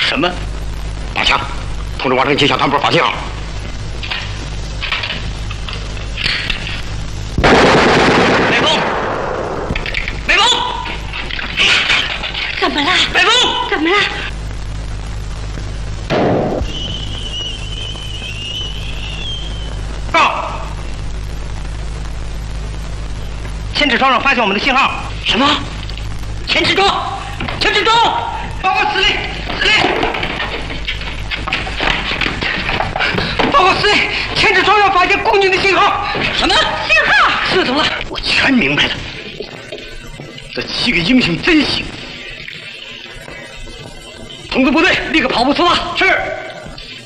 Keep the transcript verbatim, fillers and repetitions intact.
什么？ 大强，通知王成吉向团部发信号。 白风，白风， 怎么了？ 白风， 怎么了？ 报，千尺庄上发现我们的信号。什么？千尺庄，千尺庄，报告司令，司令。报告司令，千尺庄上发现共军的信号。什么信号？是怎么了？ 我全明白了。这七个英雄真行！通知部队，立刻跑步出发。 是。